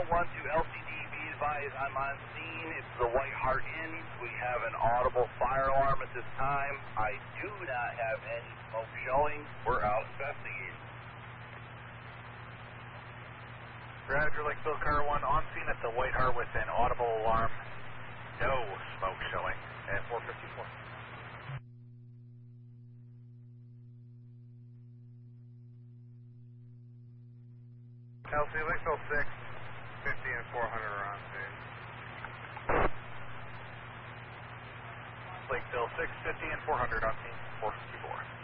1 to LCD, be advised I'm on scene. It's the White Hart Inn. We have an audible fire alarm at this time. I do not have any smoke showing. We're out investigating. Roger, Lakeville Car 1 on scene at the White Hart with an audible alarm. No smoke showing at 454. LC Lakeville 6, 50 and 400 are on scene. Lakeville 6, 50 and 400 on scene, 454.